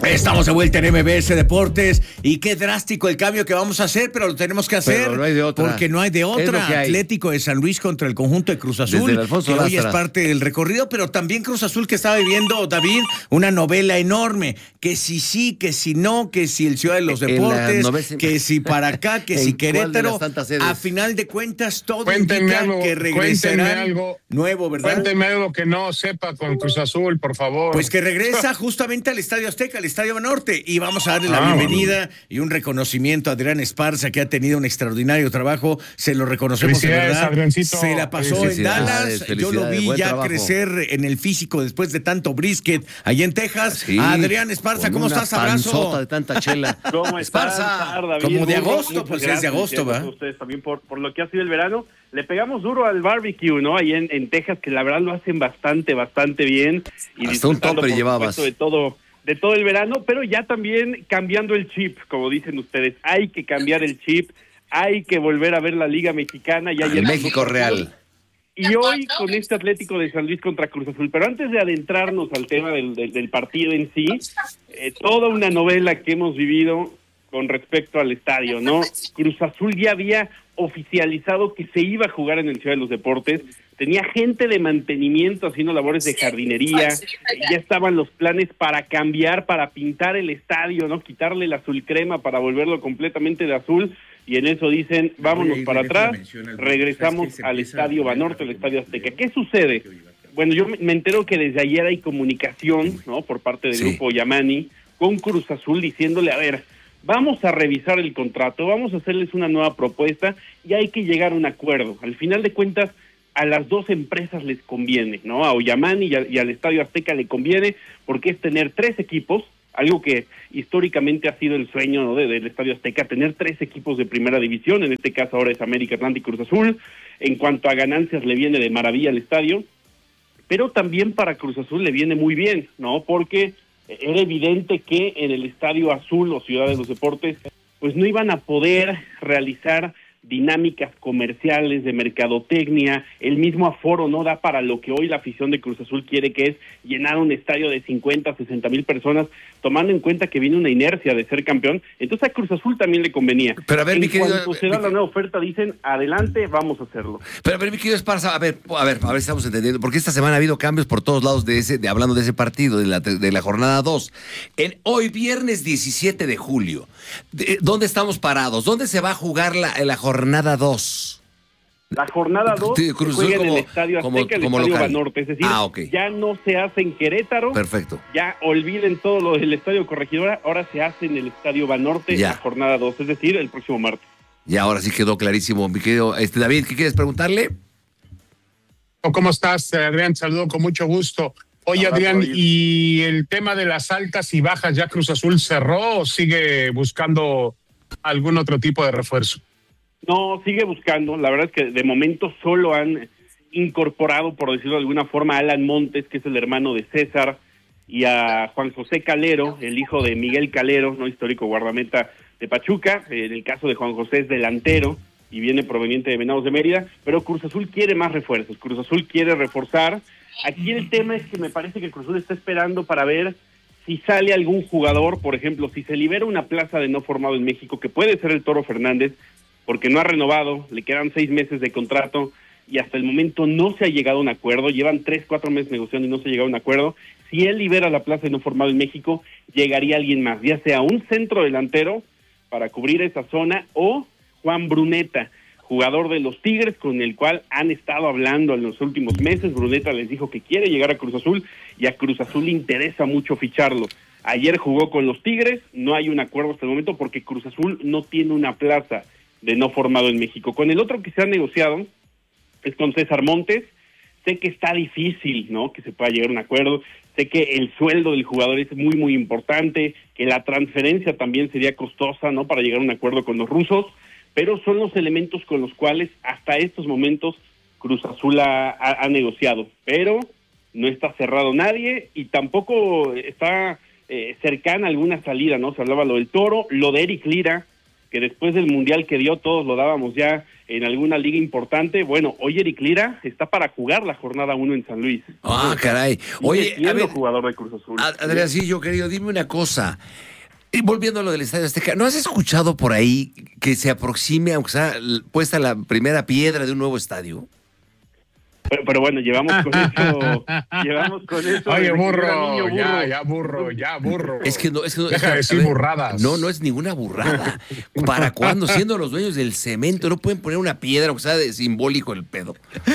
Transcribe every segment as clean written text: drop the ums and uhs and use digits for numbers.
Estamos de vuelta en MBS Deportes y qué drástico el cambio que vamos a hacer, pero lo tenemos que hacer. Pero no hay de otra. Porque no hay de otra. Atlético de San Luis contra el conjunto de Cruz Azul, que hoy es parte del recorrido, pero también Cruz Azul que estaba viviendo, David, una novela enorme. Que si sí, que si no, que si el Ciudad de los Deportes, que si para acá, que si Querétaro. A final de cuentas, todo indica que regresarán algo nuevo, ¿verdad? Cuéntenme algo que no sepa con Cruz Azul, por favor. Pues que regresa justamente al Estadio Azteca, al Estadio Banorte, y vamos a darle la bienvenida y un reconocimiento a Adrián Esparza, que ha tenido un extraordinario trabajo. Se lo reconocemos, de verdad. Adriancito. Se la pasó en Dallas. Yo lo vi ya crecer en el físico después de tanto brisket allá en Texas. Sí, Adrián Esparza, ¿cómo estás? Abrazo. De tanta chela. ¿Cómo estás, Esparza? David? Como de agosto, pues es de agosto, ¿va? Ustedes también por lo que ha sido el verano. Le pegamos duro al barbecue, ¿no? Ahí en Texas, que la verdad lo hacen bastante bien. Y hasta un topper llevabas. De todo el verano, pero ya también cambiando el chip, como dicen ustedes. Hay que cambiar el chip, hay que volver a ver la Liga Mexicana. Y el México Real. Y hoy con este Atlético de San Luis contra Cruz Azul. Pero antes de adentrarnos al tema del partido en sí, toda una novela que hemos vivido con respecto al estadio, ¿no? Cruz Azul ya había oficializado que se iba a jugar en el Ciudad de los Deportes, tenía gente de mantenimiento haciendo labores de jardinería, ya estaban los planes para cambiar, para pintar el estadio, ¿no? Quitarle el azul crema para volverlo completamente de azul, y en eso dicen, vámonos para atrás, regresamos al Estadio Banorte, al Estadio Azteca. ¿Qué sucede? Bueno, yo me entero que desde ayer hay comunicación, ¿no? Por parte del grupo Yamani con Cruz Azul diciéndole, a ver, vamos a revisar el contrato, vamos a hacerles una nueva propuesta y hay que llegar a un acuerdo. Al final de cuentas, a las dos empresas les conviene, ¿no? A Oyamani y al Estadio Azteca le conviene porque es tener 3 equipos, algo que históricamente ha sido el sueño, ¿no? del Estadio Azteca, tener 3 equipos de primera división, en este caso ahora es América, Atlanta y Cruz Azul. En cuanto a ganancias le viene de maravilla al estadio, pero también para Cruz Azul le viene muy bien, ¿no? Porque era evidente que en el Estadio Azul o Ciudad de los Deportes pues no iban a poder realizar dinámicas comerciales de mercadotecnia, el mismo aforo no da para lo que hoy la afición de Cruz Azul quiere, que es llenar un estadio de 50, 60 mil personas, tomando en cuenta que viene una inercia de ser campeón. Entonces a Cruz Azul también le convenía. Pero a ver, mi querido, cuando se da la nueva oferta dicen, adelante, vamos a hacerlo. Pero a ver, mi querido Esparza, a ver si estamos entendiendo, porque esta semana ha habido cambios por todos lados hablando de ese partido, de la jornada 2. Hoy, viernes 17 de julio, ¿dónde estamos parados? ¿Dónde se va a jugar la jornada 2? La jornada 2 se juega en el Estadio Azteca, el Estadio Banorte, es decir, ya no se hace en Querétaro. Perfecto. Ya olviden todo lo del Estadio Corregidora, ahora se hace en el Estadio Banorte, la jornada 2, es decir, el próximo martes. Ya, ahora sí quedó clarísimo, mi querido David, ¿qué quieres preguntarle? ¿Cómo estás, Adrián? Saludo con mucho gusto. Oye, Adrián, ¿y el tema de las altas y bajas ya Cruz Azul cerró o sigue buscando algún otro tipo de refuerzo? No, sigue buscando. La verdad es que de momento solo han incorporado, por decirlo de alguna forma, a Alan Montes, que es el hermano de César, y a Juan José Calero, el hijo de Miguel Calero, no histórico guardameta de Pachuca. En el caso de Juan José es delantero y viene proveniente de Venados de Mérida, pero Cruz Azul quiere más refuerzos. Cruz Azul quiere reforzar. Aquí el tema es que me parece que Cruz Azul está esperando para ver si sale algún jugador, por ejemplo, si se libera una plaza de no formado en México, que puede ser el Toro Fernández, porque no ha renovado, le quedan 6 meses de contrato y hasta el momento no se ha llegado a un acuerdo, llevan 3-4 meses negociando y no se ha llegado a un acuerdo. Si él libera la plaza de no formado en México, llegaría alguien más, ya sea un centro delantero para cubrir esa zona o Juan Bruneta, jugador de los Tigres con el cual han estado hablando en los últimos meses. Bruneta les dijo que quiere llegar a Cruz Azul y a Cruz Azul le interesa mucho ficharlo. Ayer jugó con los Tigres, no hay un acuerdo hasta el momento porque Cruz Azul no tiene una plaza de no formado en México. Con el otro que se ha negociado es con César Montes. Sé que está difícil, ¿no?, que se pueda llegar a un acuerdo. Sé que el sueldo del jugador es muy, muy importante, que la transferencia también sería costosa, ¿no?, para llegar a un acuerdo con los rusos, pero son los elementos con los cuales hasta estos momentos Cruz Azul ha negociado. Pero no está cerrado nadie y tampoco está cercana alguna salida, ¿no? Se hablaba lo del Toro, lo de Eric Lira, que después del Mundial que dio, todos lo dábamos ya en alguna liga importante. Bueno, hoy Eric Lira está para jugar la jornada 1 en San Luis. Ah, caray. Oye, a ver, jugador de Cruz Azul. Adriancillo, querido, dime una cosa. Y volviendo a lo del Estadio Azteca, ¿no has escuchado por ahí que se aproxime, aunque sea puesta la primera piedra de un nuevo estadio? Pero bueno, llevamos con eso. Oye, burro. Ya, burro. Es que no, deja de decir burradas. No es ninguna burrada. ¿Para cuándo? Siendo los dueños del cemento, no pueden poner una piedra, aunque sea de simbólico el pedo.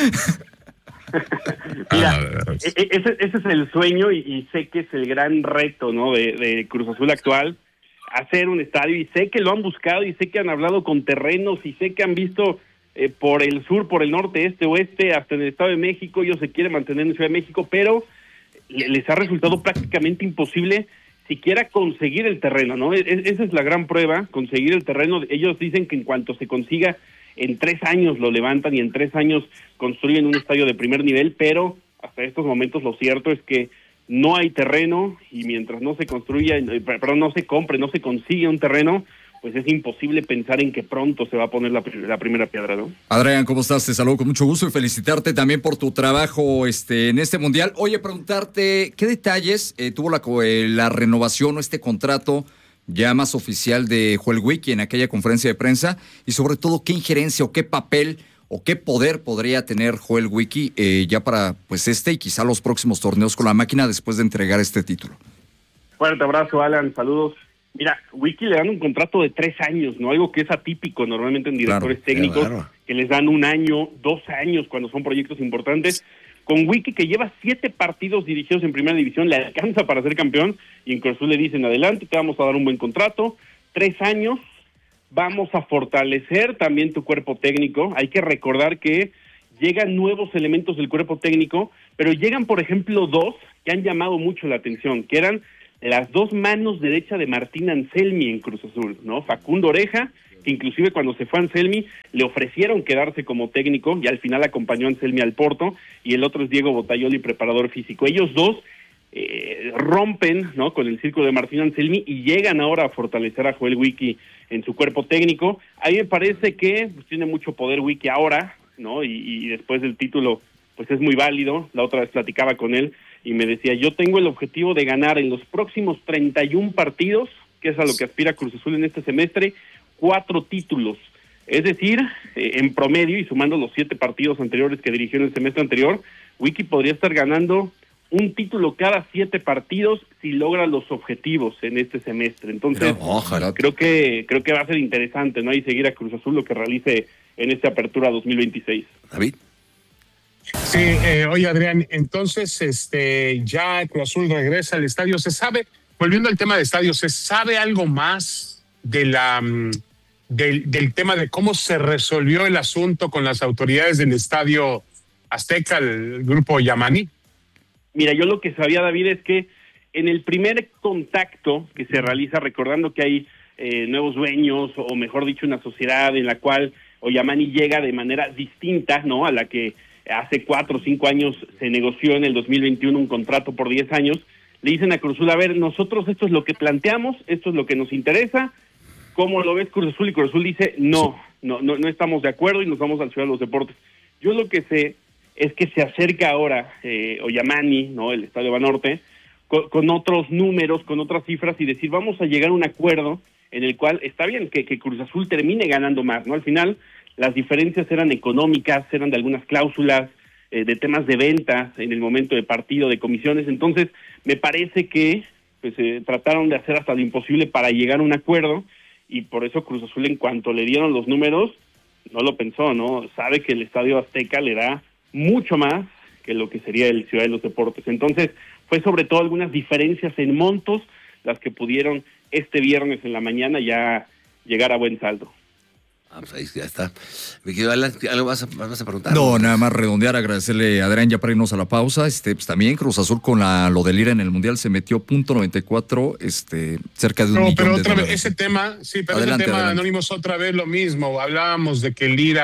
Mira, ese es el sueño y sé que es el gran reto, ¿no? de Cruz Azul actual, hacer un estadio, y sé que lo han buscado y sé que han hablado con terrenos y sé que han visto por el sur, por el norte, este, oeste, hasta en el Estado de México. Ellos se quieren mantener en Ciudad de México, pero les ha resultado prácticamente imposible siquiera conseguir el terreno, ¿no? Esa es la gran prueba, conseguir el terreno. Ellos dicen que en cuanto se consiga, en 3 años lo levantan y en 3 años construyen un estadio de primer nivel, pero hasta estos momentos lo cierto es que no hay terreno, y mientras no se construya, no se compre, no se consigue un terreno, pues es imposible pensar en que pronto se va a poner la primera piedra, ¿no? Adrián, ¿cómo estás? Te saludo con mucho gusto y felicitarte también por tu trabajo en este Mundial. Oye, preguntarte, ¿qué detalles tuvo la renovación o este contrato ya más oficial de Joel Wiki en aquella conferencia de prensa? Y sobre todo, ¿qué injerencia o qué papel o qué poder podría tener Joel Wiki ya para pues y quizá los próximos torneos con la máquina después de entregar este título? Fuerte abrazo, Alan, saludos. Mira, Wiki le dan un contrato de 3 años, ¿no? Algo que es atípico normalmente en directores técnicos, que les dan 1 año, 2 años cuando son proyectos importantes. Con Wiki, que lleva 7 partidos dirigidos en primera división, le alcanza para ser campeón, y en Cruz Azul le dicen, adelante, te vamos a dar un buen contrato, 3 años, vamos a fortalecer también tu cuerpo técnico. Hay que recordar que llegan nuevos elementos del cuerpo técnico, pero llegan, por ejemplo, 2 que han llamado mucho la atención, que eran las 2 manos derecha de Martín Anselmi en Cruz Azul, ¿no? Facundo Oreja, que inclusive cuando se fue Anselmi le ofrecieron quedarse como técnico y al final acompañó a Anselmi al Porto, y el otro es Diego Botayoli, preparador físico. Ellos 2 rompen, ¿no?, con el círculo de Martín Anselmi y llegan ahora a fortalecer a Joel Wiki en su cuerpo técnico. A mí me parece que pues, tiene mucho poder Wiki ahora, ¿no? Y después del título pues es muy válido. La otra vez platicaba con él y me decía, yo tengo el objetivo de ganar en los próximos 31 partidos, que es a lo que aspira Cruz Azul en este semestre, 4 títulos. Es decir, en promedio, y sumando los 7 partidos anteriores que dirigió en el semestre anterior, Wiki podría estar ganando un título cada 7 partidos si logra los objetivos en este semestre. Entonces, creo que va a ser interesante, ¿no? Y seguir a Cruz Azul lo que realice en esta apertura 2026. David. Sí, oye, Adrián, entonces ya Cruz Azul regresa al estadio. ¿Se sabe, volviendo al tema de estadio, se sabe algo más de del tema de cómo se resolvió el asunto con las autoridades del Estadio Azteca, el grupo Yamani? Mira, yo lo que sabía, David, es que en el primer contacto que se realiza, recordando que hay nuevos dueños, o mejor dicho, una sociedad en la cual Yamani llega de manera distinta, ¿no?, a la que hace 4 o 5 años se negoció en el 2021 un contrato por 10 años, le dicen a Cruz Azul, a ver, nosotros esto es lo que planteamos, esto es lo que nos interesa, ¿cómo lo ves, Cruz Azul? Y Cruz Azul dice, no estamos de acuerdo y nos vamos al Ciudad de los Deportes. Yo lo que sé es que se acerca ahora Yamani, ¿no?, el Estadio Banorte, con otros números, con otras cifras, y decir, vamos a llegar a un acuerdo en el cual está bien que Cruz Azul termine ganando más, ¿no? Al final, las diferencias eran económicas, eran de algunas cláusulas, de temas de ventas en el momento de partido, de comisiones. Entonces, me parece que pues trataron de hacer hasta lo imposible para llegar a un acuerdo, y por eso Cruz Azul, en cuanto le dieron los números, no lo pensó, ¿no? Sabe que el Estadio Azteca le da mucho más que lo que sería el Ciudad de los Deportes. Entonces, fue sobre todo algunas diferencias en montos las que pudieron este viernes en la mañana ya llegar a buen saldo. Pues ahí ya está. Me quedo, Alan, ¿algo vas a preguntar? No, nada más redondear, agradecerle a Adrián ya para irnos a la pausa. Pues también Cruz Azul con lo de Lira en el Mundial se metió .94, cerca de un millón pero de otra dólares. vez ese tema, sí, pero adelante, ese tema, adelante. Anónimos, otra vez lo mismo. Hablábamos de que Lira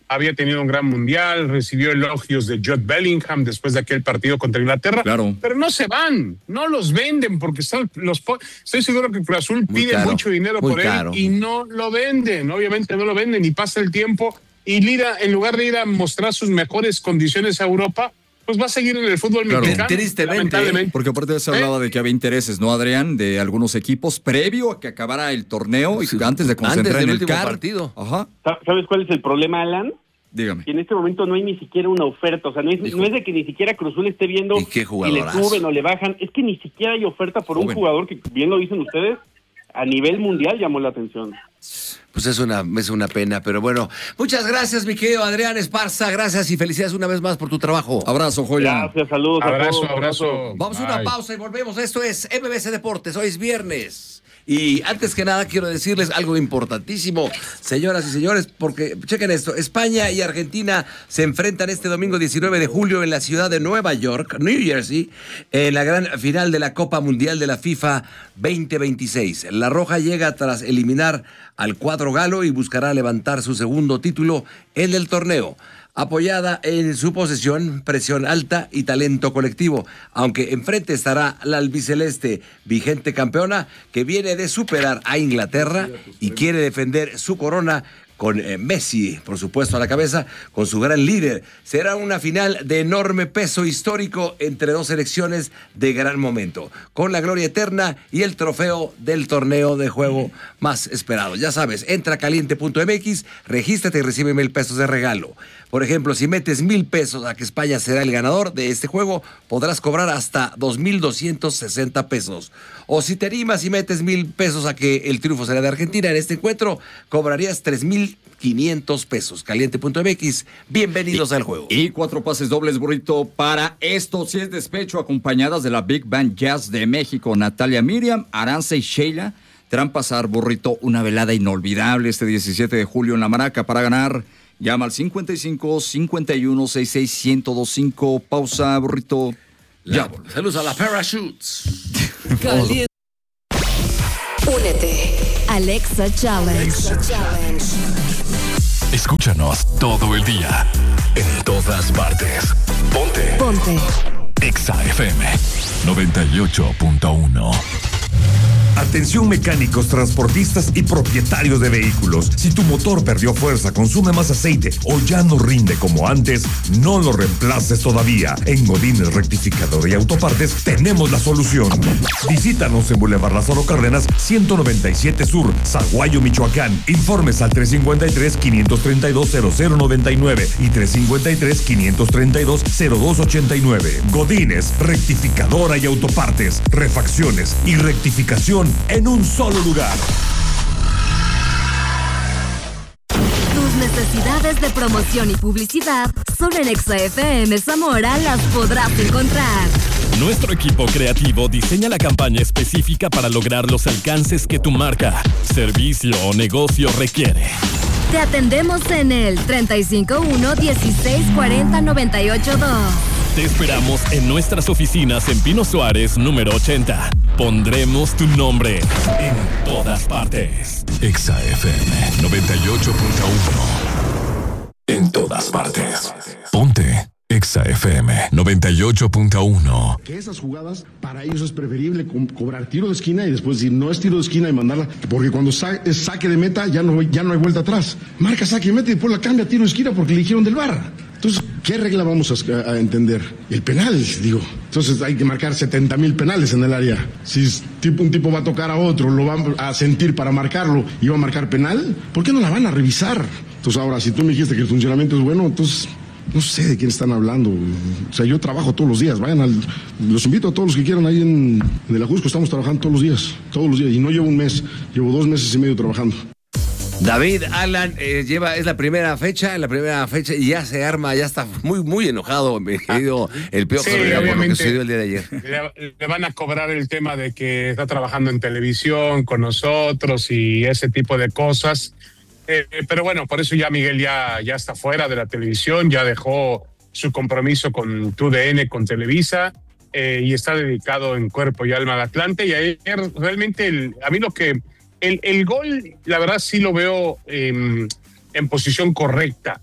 había tenido un gran mundial, recibió elogios de Jude Bellingham después de aquel partido contra Inglaterra, claro. Pero no se van, no los venden porque estoy seguro que Cruz Azul pide mucho dinero por él y no lo venden, obviamente no lo venden y pasa el tiempo y Lira, en lugar de ir a mostrar sus mejores condiciones a Europa, pues va a seguir en el fútbol mexicano. Tristemente, porque aparte se hablaba de que había intereses, ¿no, Adrián? De algunos equipos previo a que acabara el torneo y antes de concentrar en el partido. Ajá. ¿Sabes cuál es el problema, Alan? Dígame. Que en este momento no hay ni siquiera una oferta, o sea, no es de que ni siquiera Cruz Azul esté viendo si le suben o le bajan, es que ni siquiera hay oferta por un jugador que, bien lo dicen ustedes, a nivel mundial llamó la atención. Pues es una pena, pero bueno, muchas gracias, mi querido Adrián Esparza, gracias y felicidades una vez más por tu trabajo. Abrazo, joya. Gracias, saludos. Abrazo. Vamos a una pausa y volvemos. Esto es MBC Deportes, hoy es viernes. Y antes que nada quiero decirles algo importantísimo, señoras y señores, porque chequen esto, España y Argentina se enfrentan este domingo 19 de julio en la ciudad de Nueva York, New Jersey, en la gran final de la Copa Mundial de la FIFA 2026. La Roja llega tras eliminar al cuadro galo y buscará levantar su segundo título en el torneo. Apoyada en su posesión, presión alta y talento colectivo, aunque enfrente estará la albiceleste, vigente campeona, que viene de superar a Inglaterra y quiere defender su corona con Messi, por supuesto, a la cabeza, con su gran líder. Será una final de enorme peso histórico entre dos selecciones de gran momento, con la gloria eterna y el trofeo del torneo de juego más esperado. Ya sabes, entra a caliente.mx, regístrate y recibe 1,000 pesos de regalo. Por ejemplo, si metes 1,000 pesos a que España será el ganador de este juego, podrás cobrar hasta 2,260 pesos. O si te animas y metes 1,000 pesos a que el triunfo será de Argentina en este encuentro, cobrarías 3,500 pesos. Caliente.mx, bienvenidos al juego. Y 4 pases dobles, burrito, para esto. Si es despecho, acompañadas de la Big Band Jazz de México, Natalia Miriam, Aranza y Sheila, te harán pasar, burrito, una velada inolvidable este 17 de julio en La Maraca. Para ganar, llama al 55 51 66 1025. Pausa, burrito. Ya. Saludos a la Parachutes. Únete. Alexa Challenge. Escúchanos todo el día, en todas partes. Ponte. Exa FM 98.1. Atención mecánicos, transportistas y propietarios de vehículos. Si tu motor perdió fuerza, consume más aceite o ya no rinde como antes, no lo reemplaces todavía. En Godínez Rectificador y Autopartes tenemos la solución. Visítanos en Boulevard Lázaro Cárdenas, 197 Sur, Zaguayo, Michoacán. Informes al 353-532-0099 y 353-532-0289. Godínez Rectificadora y Autopartes. Refacciones y rectificación en un solo lugar. Tus necesidades de promoción y publicidad solo en Exa FM Zamora las podrás encontrar. Nuestro equipo creativo diseña la campaña específica para lograr los alcances que tu marca, servicio o negocio requiere. Te atendemos en el 351-1640-982. Te esperamos en nuestras oficinas en Pino Suárez, número 80. Pondremos tu nombre en todas partes. Exa FM 98.1. En todas partes. Ponte Exa FM 98.1. Que esas jugadas, para ellos es preferible cobrar tiro de esquina y después decir no es tiro de esquina y mandarla, porque cuando es saque de meta ya no hay vuelta atrás. Marca saque de meta y después la cambia a tiro de esquina porque le dijeron del VAR. Entonces, ¿qué regla vamos a entender? El penal, digo. Entonces hay que marcar 70,000 penales en el área. Si un tipo va a tocar a otro, lo va a sentir para marcarlo y va a marcar penal, ¿por qué no la van a revisar? Entonces ahora, si tú me dijiste que el funcionamiento es bueno, entonces no sé de quién están hablando. O sea, yo trabajo todos los días. Los invito a todos los que quieran ahí en el Ajusco. Estamos trabajando todos los días. Y no llevo un mes, llevo 2 meses y medio trabajando. David Alan es la primera fecha y ya se arma, ya está muy, muy enojado, mi querido el Piojo, sí, por lo que sucedió el día de ayer. Le van a cobrar el tema de que está trabajando en televisión con nosotros y ese tipo de cosas. Pero bueno, por eso ya Miguel ya está fuera de la televisión, ya dejó su compromiso con TUDN, con Televisa, y está dedicado en cuerpo y alma al Atlante. Y ayer realmente a mí el gol, la verdad sí lo veo en posición correcta.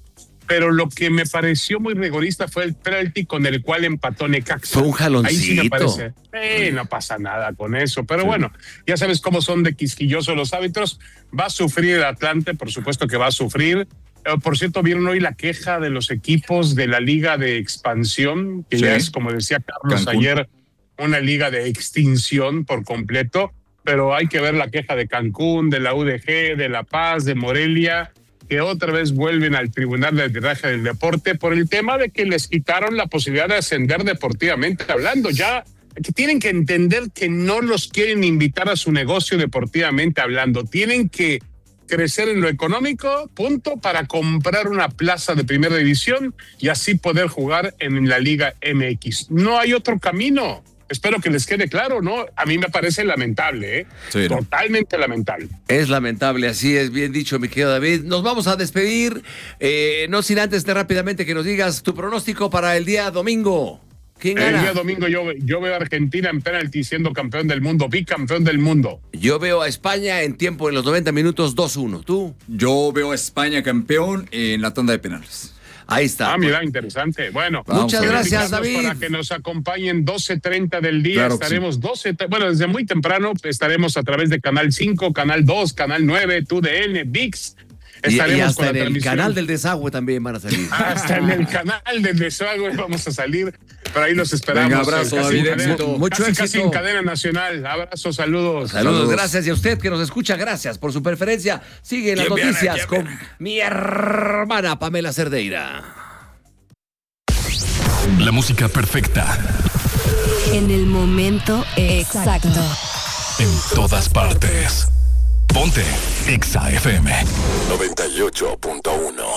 pero lo que me pareció muy rigorista fue el penalti con el cual empató Necaxa. Fue un jaloncito. Ahí sí me parece. No pasa nada con eso, pero bueno, ya sabes cómo son de quisquillosos los árbitros. Va a sufrir el Atlante, por supuesto que va a sufrir. Por cierto, vieron hoy la queja de los equipos de la Liga de Expansión, que ya es, como decía Carlos Cancún ayer, una liga de extinción por completo, pero hay que ver la queja de Cancún, de la UDG, de La Paz, de Morelia, que otra vez vuelven al Tribunal de Arbitraje del Deporte por el tema de que les quitaron la posibilidad de ascender deportivamente hablando. Ya que tienen que entender que no los quieren invitar a su negocio deportivamente hablando, tienen que crecer en lo económico, punto, para comprar una plaza de primera división y así poder jugar en la Liga MX. No hay otro camino. Espero que les quede claro, ¿no? A mí me parece lamentable, ¿eh? Sí, ¿no? Totalmente lamentable. Es lamentable, así es, bien dicho, mi querido David. Nos vamos a despedir, no sin antes de rápidamente que nos digas tu pronóstico para el día domingo. ¿Quién gana? El día domingo yo veo a Argentina en penalti siendo campeón del mundo, bicampeón del mundo. Yo veo a España en tiempo en los 90 minutos 2-1. ¿Tú? Yo veo a España campeón en la tanda de penales. Ahí está. Ah, mira, interesante. Bueno, muchas gracias, David. Para que nos acompañen 12:30 del día, claro, estaremos desde muy temprano estaremos a través de Canal 5, Canal 2, Canal 9, TUDN, ViX. Estaremos y hasta con en el canal del desagüe también van a salir. Hasta en el canal del desagüe vamos a salir. Pero ahí los esperamos. Un abrazo, David. Mucho éxito. Casi en cadena nacional. Abrazos, saludos. Saludos, gracias. Y a usted que nos escucha, gracias por su preferencia. Sigue las noticias con mi hermana Pamela Cerdeira. La música perfecta. En el momento exacto. En todas partes. Ponte Exa FM 98.1.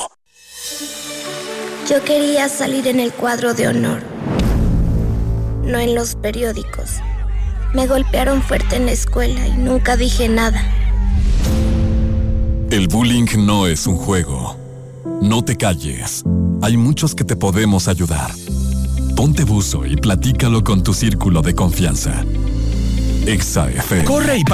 Yo quería salir en el cuadro de honor, no en los periódicos. Me golpearon fuerte en la escuela y nunca dije nada. El bullying no es un juego. No te calles. Hay muchos que te podemos ayudar. Ponte buzo y platícalo con tu círculo de confianza. Exa FM. Corre y